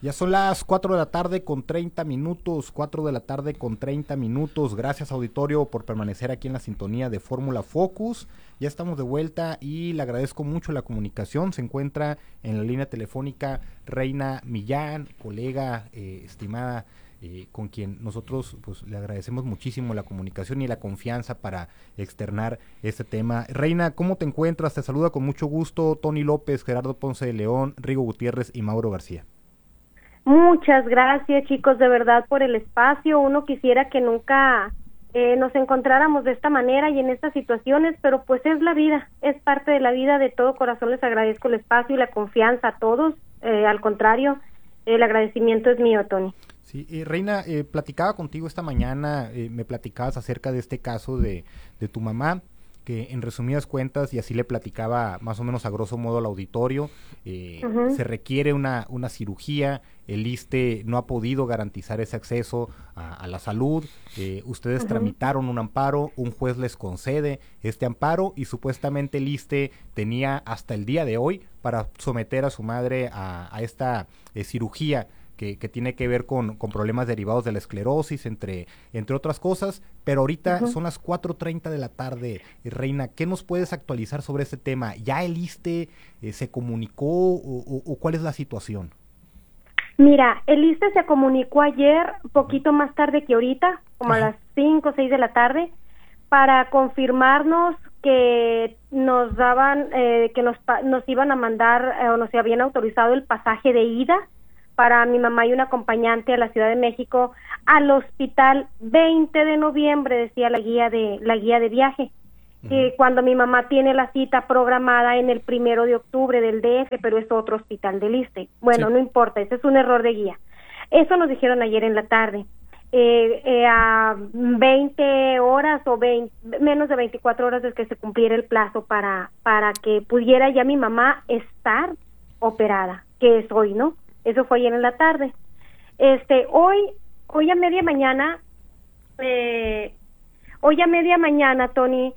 Ya son las 4 de la tarde con 30 minutos, 4 de la tarde con 30 minutos. Gracias, auditorio, por permanecer aquí en la sintonía de Fórmula Focus. Ya estamos de vuelta y le agradezco mucho la comunicación. Se encuentra en la línea telefónica Reina Millán, colega estimada, con quien nosotros pues le agradecemos muchísimo la comunicación y la confianza para externar este tema. Reina, ¿cómo te encuentras? Te saluda con mucho gusto Tony López, Gerardo Ponce de León, Rigo Gutiérrez y Mauro García. Muchas gracias, chicos, de verdad, por el espacio. Uno quisiera que nunca nos encontráramos de esta manera y en estas situaciones, pero pues es la vida, es parte de la vida. De todo corazón les agradezco el espacio y la confianza a todos. Al contrario, el agradecimiento es mío, Tony. Sí, Reina, platicaba contigo esta mañana, me platicabas acerca de este caso de tu mamá, que en resumidas cuentas, y así le platicaba más o menos a grosso modo al auditorio, se requiere una cirugía, el ISSSTE no ha podido garantizar ese acceso a la salud, ustedes tramitaron un amparo, un juez les concede este amparo y supuestamente el ISSSTE tenía hasta el día de hoy para someter a su madre a esta cirugía que tiene que ver con problemas derivados de la esclerosis, entre otras cosas, pero ahorita son las 4:30 de la tarde. Reina, ¿qué nos puedes actualizar sobre este tema? ¿Ya el ISSSTE se comunicó o cuál es la situación? Mira, el ISSSTE se comunicó ayer, poquito más tarde que ahorita, como a las 5 o 6 de la tarde, para confirmarnos que nos daban, que nos iban a mandar, o nos habían autorizado el pasaje de ida para mi mamá y un acompañante a la Ciudad de México, al hospital 20 de noviembre, decía la guía de viaje. Cuando mi mamá tiene la cita programada en el 1 de octubre del DF, pero es otro hospital del ISSSTE. Bueno, no importa, ese es un error de guía. Eso nos dijeron ayer en la tarde. A 20 horas o menos de 24 horas desde que se cumpliera el plazo para que pudiera ya mi mamá estar operada, que es hoy, ¿no? Eso fue ayer en la tarde. Hoy a media mañana, Tony,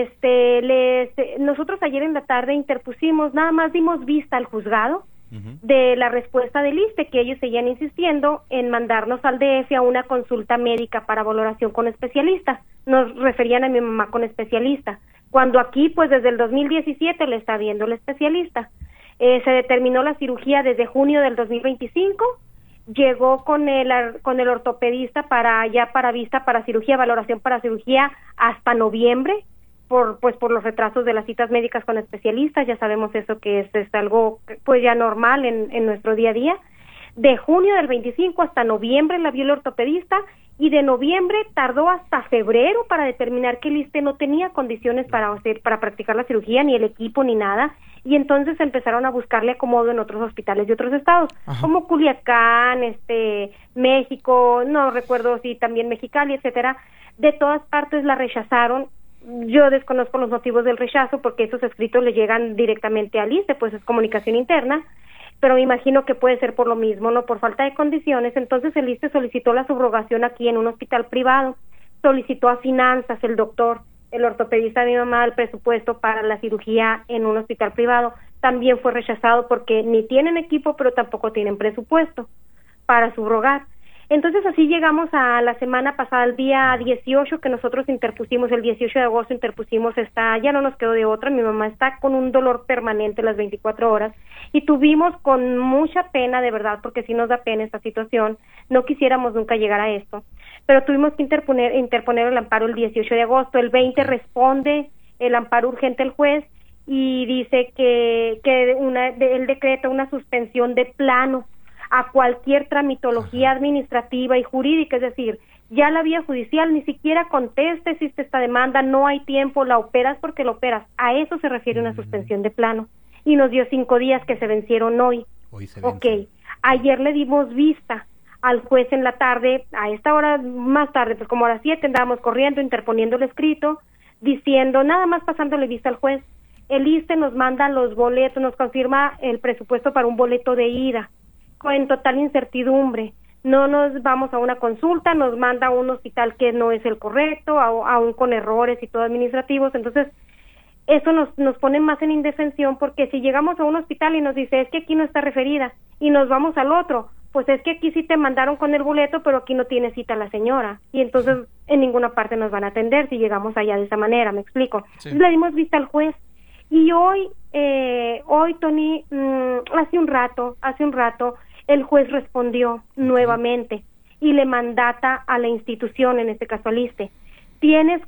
nosotros ayer en la tarde interpusimos, nada más dimos vista al juzgado de la respuesta del ISSSTE, que ellos seguían insistiendo en mandarnos al DF a una consulta médica para valoración con especialistas. Nos referían a mi mamá con especialista, cuando aquí, pues desde el 2017 le está viendo el especialista. Se determinó la cirugía desde junio del 2025, llegó con el ortopedista para cirugía, valoración para cirugía hasta noviembre, por los retrasos de las citas médicas con especialistas. Ya sabemos eso, que es algo pues ya normal en nuestro día a día. De junio del 25 hasta noviembre la vio el ortopedista, y de noviembre tardó hasta febrero para determinar que el ISSSTE no tenía condiciones para practicar la cirugía, ni el equipo ni nada, y entonces empezaron a buscarle acomodo en otros hospitales de otros estados, como Culiacán, México, no recuerdo si también Mexicali, etcétera. De todas partes la rechazaron. Yo desconozco los motivos del rechazo porque esos escritos le llegan directamente al ISSSTE, pues es comunicación interna, pero me imagino que puede ser por lo mismo, no por falta de condiciones. Entonces el ISSSTE solicitó la subrogación aquí en un hospital privado, solicitó a finanzas, el ortopedista de mi mamá, el presupuesto para la cirugía en un hospital privado. También fue rechazado porque ni tienen equipo, pero tampoco tienen presupuesto para subrogar. Entonces así llegamos a la semana pasada, el día 18, que nosotros interpusimos, el 18 de agosto interpusimos ya no nos quedó de otra. Mi mamá está con un dolor permanente las 24 horas y tuvimos, con mucha pena, de verdad, porque sí nos da pena esta situación, no quisiéramos nunca llegar a esto, pero tuvimos que interponer el amparo el 18 de agosto, el 20 responde el amparo urgente el juez y dice que él decreta una suspensión de plano a cualquier tramitología administrativa y jurídica, es decir, ya la vía judicial ni siquiera contesta, existe esta demanda, no hay tiempo, la operas porque la operas. A eso se refiere una suspensión de plano. Y nos dio 5 días que se vencieron hoy. Ayer le dimos vista al juez en la tarde, a esta hora más tarde, pues como a las 7 andábamos corriendo, interponiendo el escrito, diciendo, nada más pasándole vista al juez, el ISSSTE nos manda los boletos, nos confirma el presupuesto para un boleto de ida, en total incertidumbre. No nos vamos a una consulta, nos manda a un hospital que no es el correcto, aún con errores y todo administrativos. Entonces eso nos pone más en indefensión, porque si llegamos a un hospital y nos dice, es que aquí no está referida, y nos vamos al otro, pues es que aquí sí te mandaron con el boleto, pero aquí no tiene cita la señora, y entonces en ninguna parte nos van a atender si llegamos allá de esa manera, me explico. Sí. Entonces le dimos vista al juez, y hoy, Tony, hace un rato, el juez respondió nuevamente, y le mandata a la institución, en este caso al ISSSTE, tienes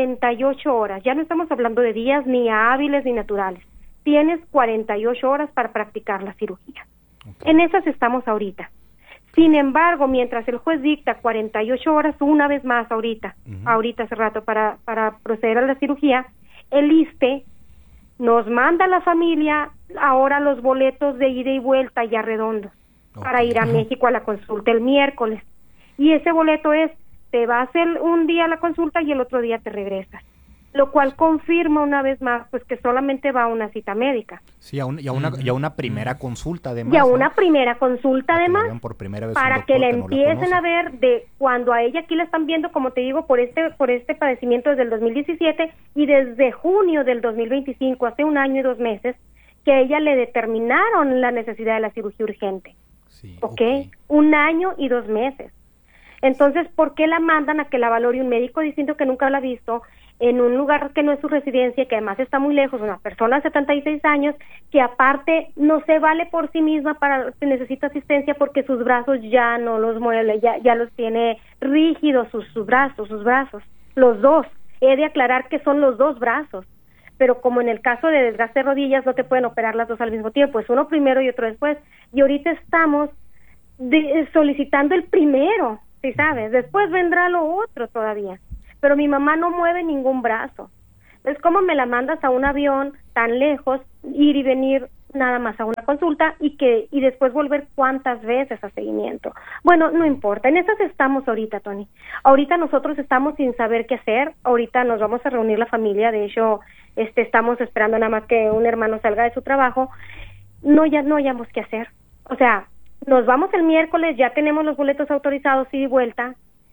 48 horas, ya no estamos hablando de días ni hábiles ni naturales, tienes 48 horas para practicar la cirugía. Okay. En esas estamos ahorita. Sin embargo, mientras el juez dicta 48 horas, una vez más ahorita hace rato, para proceder a la cirugía, el ISSSTE nos manda a la familia ahora los boletos de ida y vuelta ya redondos, para ir a México a la consulta el miércoles. Y ese boleto es, te vas un día a la consulta y el otro día te regresas. Lo cual confirma una vez más pues que solamente va a una cita médica. Sí, a una primera consulta además. Y a una primera consulta además, por primera vez para que le empiecen a ver de cuando a ella aquí la están viendo, como te digo, por este padecimiento desde el 2017 y desde junio del 2025, hace 1 año y 2 meses, que a ella le determinaron la necesidad de la cirugía urgente. Sí, ¿Ok? 1 año y 2 meses. Entonces, ¿por qué la mandan a que la valore un médico distinto que nunca la ha visto, en un lugar que no es su residencia, que además está muy lejos, una persona de 76 años, que aparte no se vale por sí misma, que necesita asistencia porque sus brazos ya no los mueve, ya los tiene rígidos sus brazos, los dos. He de aclarar que son los 2 brazos, pero como en el caso de desgaste de rodillas no te pueden operar las 2 al mismo tiempo, es uno primero y otro después, y ahorita estamos solicitando el primero, ¿sí sabes? Después vendrá lo otro todavía. Pero mi mamá no mueve ningún brazo. Entonces, ¿cómo me la mandas a un avión tan lejos, ir y venir nada más a una consulta y después volver cuántas veces a seguimiento? Bueno, no importa, en esas estamos ahorita, Tony. Ahorita nosotros estamos sin saber qué hacer, ahorita nos vamos a reunir la familia, de hecho, estamos esperando nada más que un hermano salga de su trabajo, ya no hayamos qué hacer. O sea, nos vamos el miércoles, ya tenemos los boletos autorizados ida y vuelta,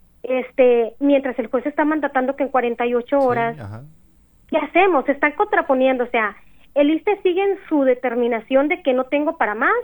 mientras el juez está mandatando que en 48 horas, ¿qué hacemos? Se están contraponiendo, o sea, el ISSSTE sigue en su determinación de que no tengo para más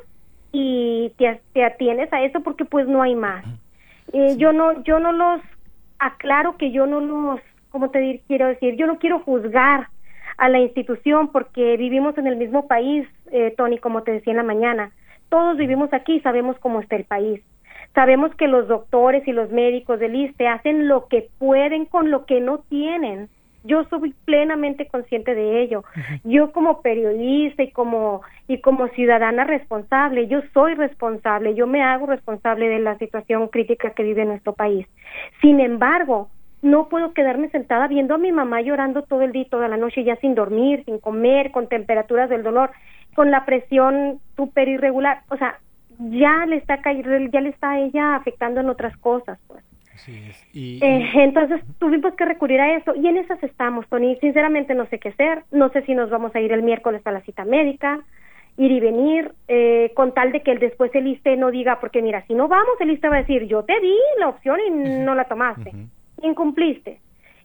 y te atienes a eso porque pues no hay más. Yo no los aclaro que yo no los, quiero decir, yo no quiero juzgar a la institución porque vivimos en el mismo país, Tony, como te decía en la mañana, todos vivimos aquí y sabemos cómo está el país. Sabemos que los doctores y los médicos del ISSSTE hacen lo que pueden con lo que no tienen. Yo soy plenamente consciente de ello. Yo como periodista y como ciudadana responsable, yo soy responsable, yo me hago responsable de la situación crítica que vive nuestro país. Sin embargo, no puedo quedarme sentada viendo a mi mamá llorando todo el día y toda la noche, ya sin dormir, sin comer, con temperaturas del dolor, con la presión súper irregular. O sea, ya le está a ella afectando en otras cosas, pues. Así es. Entonces tuvimos que recurrir a eso y en esas estamos, Tony. Sinceramente no sé qué hacer, no sé si nos vamos a ir el miércoles a la cita médica, ir y venir, con tal de que después el ISSSTE no diga, porque mira, si no vamos, el ISSSTE va a decir, yo te di la opción y no la tomaste, incumpliste.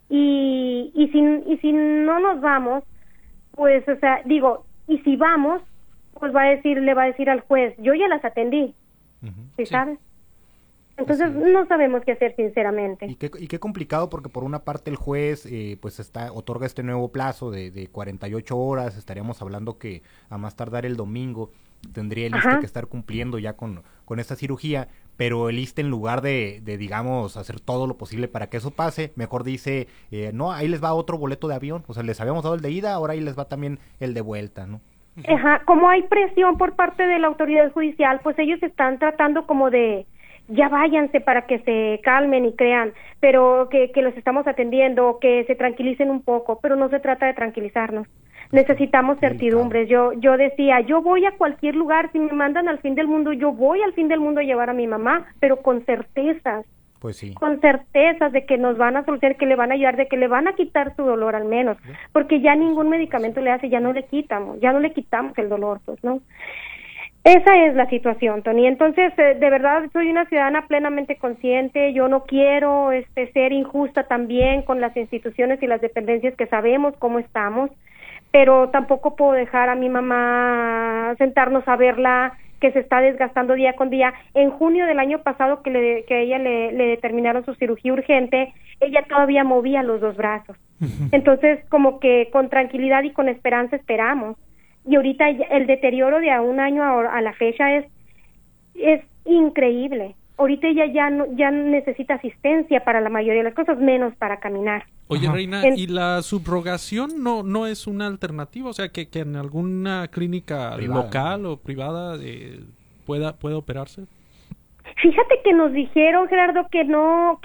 Y si no nos vamos, pues, o sea, digo, y si vamos, pues le va a decir al juez, yo ya las atendí, ¿sí sabes? Entonces no sabemos qué hacer, sinceramente. Y qué complicado, porque por una parte el juez pues otorga este nuevo plazo de 48 horas, estaríamos hablando que a más tardar el domingo tendría el ISSSTE que estar cumpliendo ya con esta cirugía, pero el ISSSTE en lugar de digamos hacer todo lo posible para que eso pase, mejor dice, no, ahí les va otro boleto de avión, o sea, les habíamos dado el de ida, ahora ahí les va también el de vuelta, ¿no? Como hay presión por parte de la autoridad judicial, pues ellos están tratando como de, ya váyanse para que se calmen y crean, pero que los estamos atendiendo, que se tranquilicen un poco, pero no se trata de tranquilizarnos. Necesitamos certidumbres. Yo decía, yo voy a cualquier lugar, si me mandan al fin del mundo, yo voy al fin del mundo a llevar a mi mamá, pero con certezas. Pues sí. Con certezas de que nos van a solucionar, que le van a ayudar, de que le van a quitar su dolor al menos, porque ya ningún medicamento le hace, ya no le quitamos el dolor, pues, ¿no? Esa es la situación, Tony. Entonces, de verdad, soy una ciudadana plenamente consciente. Yo no quiero ser injusta también con las instituciones y las dependencias que sabemos cómo estamos, pero tampoco puedo dejar a mi mamá sentarnos a verla que se está desgastando día con día. En junio del año pasado que ella le determinaron su cirugía urgente, ella todavía movía los 2 brazos. Entonces, como que con tranquilidad y con esperanza esperamos. Y ahorita el deterioro de a un año a la fecha es increíble. Ahorita ella ya necesita asistencia para la mayoría de las cosas, menos para caminar. Oye, Reina, ¿y la subrogación no es una alternativa? O sea, que en alguna clínica privada, local o privada pueda operarse. Fíjate que nos dijeron, Gerardo, que no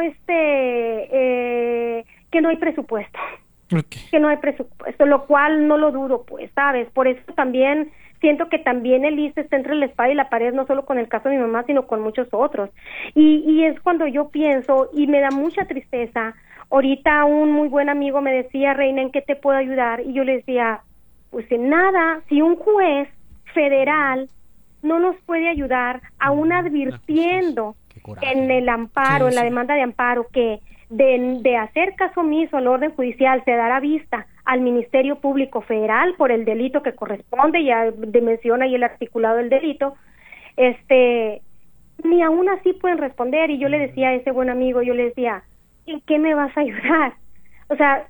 hay presupuesto. Okay. Que no hay presupuesto, lo cual no lo dudo, pues, ¿sabes? Por eso también siento que también el ISSSTE está entre la espada y la pared, no solo con el caso de mi mamá, sino con muchos otros. Y es cuando yo pienso, y me da mucha tristeza. Ahorita un muy buen amigo me decía, Reina, ¿en qué te puedo ayudar? Y yo le decía, pues en nada, si un juez federal no nos puede ayudar, aún advirtiendo en el amparo, en la demanda de amparo, que de hacer caso omiso al orden judicial se dará vista al Ministerio Público Federal por el delito que corresponde, ya menciona ahí el articulado del delito, ni aún así pueden responder. Y yo le decía a ese buen amigo, yo le decía, ¿en qué me vas a ayudar? O sea,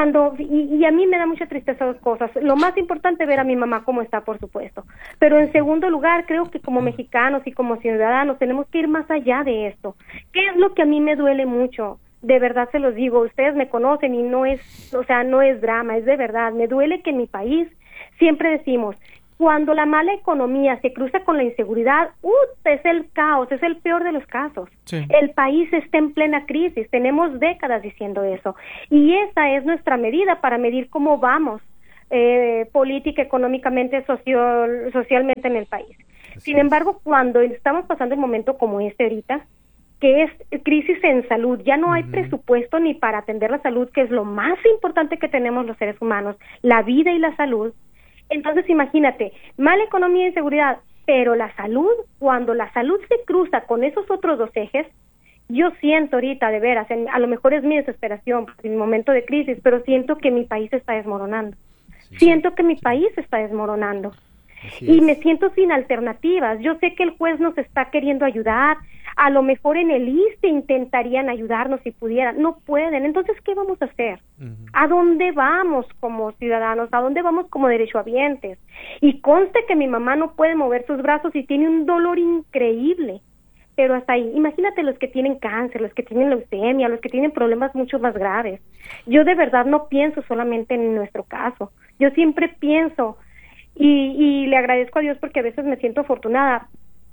y a mí me da mucha tristeza 2 cosas. Lo más importante, ver a mi mamá cómo está, por supuesto. Pero en segundo lugar, creo que como mexicanos y como ciudadanos tenemos que ir más allá de esto. ¿Qué es lo que a mí me duele mucho? De verdad se los digo, ustedes me conocen y no es drama, es de verdad. Me duele que en mi país siempre decimos, cuando la mala economía se cruza con la inseguridad, es el caos, es el peor de los casos. Sí. El país está en plena crisis, tenemos décadas diciendo eso. Y esa es nuestra medida para medir cómo vamos política, económicamente, socialmente en el país. Sin embargo, cuando estamos pasando un momento como este ahorita, que es crisis en salud, ya no hay presupuesto ni para atender la salud, que es lo más importante que tenemos los seres humanos, la vida y la salud. Entonces imagínate, mala economía e inseguridad, pero la salud, cuando la salud se cruza con esos otros 2 ejes, yo siento ahorita, de veras, a lo mejor es mi desesperación, mi momento de crisis, pero siento que mi país se está desmoronando. Siento que mi país se está desmoronando. Y me siento sin alternativas. Yo sé que el juez nos está queriendo ayudar, a lo mejor en el ISSSTE intentarían ayudarnos si pudieran, no pueden. Entonces, ¿qué vamos a hacer? ¿A dónde vamos como ciudadanos? ¿A dónde vamos como derechohabientes? Y conste que mi mamá no puede mover sus brazos y tiene un dolor increíble, pero hasta ahí. Imagínate los que tienen cáncer, los que tienen leucemia, los que tienen problemas mucho más graves. Yo de verdad no pienso solamente en nuestro caso, yo siempre pienso, y le agradezco a Dios porque a veces me siento afortunada,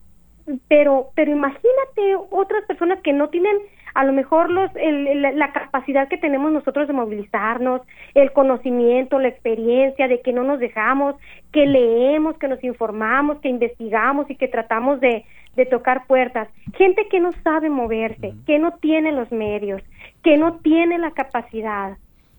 pero imagínate otras personas que no tienen a lo mejor la capacidad que tenemos nosotros de movilizarnos, el conocimiento, la experiencia, de que no nos dejamos, que leemos, que nos informamos, que investigamos y que tratamos de tocar puertas. Gente que no sabe moverse, que no tiene los medios, que no tiene la capacidad.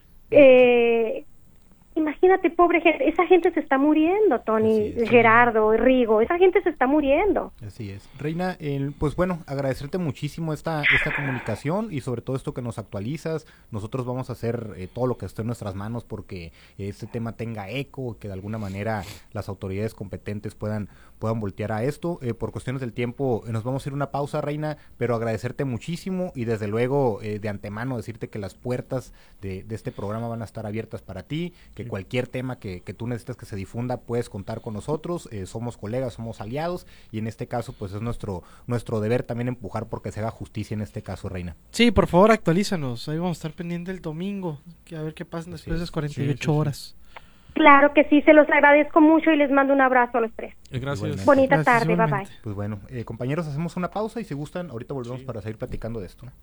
Imagínate, pobre gente, esa gente se está muriendo, Tony, Gerardo, Rigo, esa gente se está muriendo. Así es. Reina, pues bueno, agradecerte muchísimo esta comunicación y sobre todo esto que nos actualizas. Nosotros vamos a hacer todo lo que esté en nuestras manos porque este tema tenga eco, que de alguna manera las autoridades competentes puedan voltear a esto. Por cuestiones del tiempo nos vamos a ir a una pausa, Reina, pero agradecerte muchísimo y desde luego de antemano decirte que las puertas de este programa van a estar abiertas para ti, que cualquier tema que tú necesites que se difunda puedes contar con nosotros, somos colegas, somos aliados y en este caso pues es nuestro deber también empujar porque se haga justicia en este caso, Reina. Sí, por favor actualízanos, ahí vamos a estar pendiente el domingo, a ver qué pasa después de esas 48 horas. Claro que sí, se los agradezco mucho y les mando un abrazo a los 3. Gracias. Bonita tarde, bye bye. Pues bueno, compañeros, hacemos una pausa y si gustan, ahorita volvemos para seguir platicando de esto.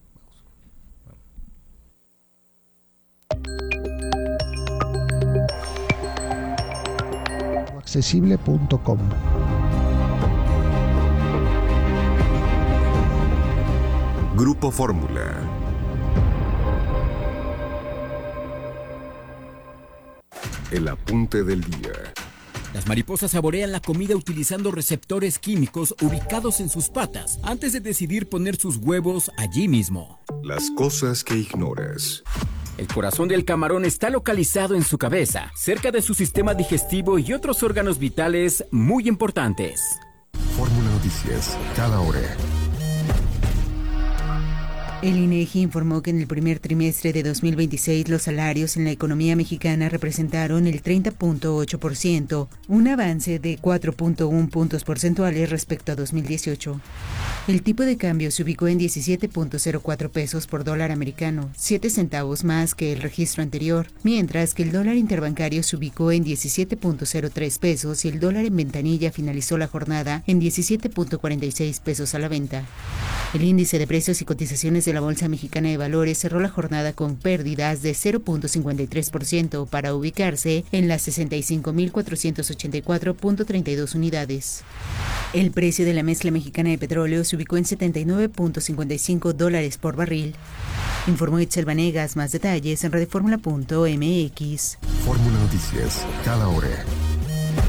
accesible.com. Grupo Fórmula. El apunte del día. Las mariposas saborean la comida utilizando receptores químicos ubicados en sus patas antes de decidir poner sus huevos allí mismo. Las cosas que ignoras. El corazón del camarón está localizado en su cabeza, cerca de su sistema digestivo y otros órganos vitales muy importantes. Fórmula Noticias, cada hora. El INEGI informó que en el primer trimestre de 2026 los salarios en la economía mexicana representaron el 30.8%, un avance de 4.1 puntos porcentuales respecto a 2018. El tipo de cambio se ubicó en 17.04 pesos por dólar americano, 7 centavos más que el registro anterior, mientras que el dólar interbancario se ubicó en 17.03 pesos y el dólar en ventanilla finalizó la jornada en 17.46 pesos a la venta. El índice de precios y cotizaciones de la Bolsa Mexicana de Valores cerró la jornada con pérdidas de 0.53% para ubicarse en las 65.484.32 unidades. El precio de la mezcla mexicana de petróleo se ubicó en $79.55 por barril. Informó Itzel Vanegas. Más detalles en redefórmula.mx. Fórmula Noticias, cada hora.